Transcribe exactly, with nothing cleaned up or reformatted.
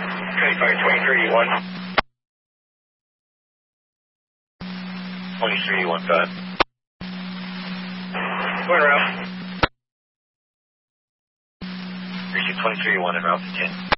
twenty-five, twenty-three, one. twenty-three, one, five. Going around. three two twenty-three, one, and route to ten.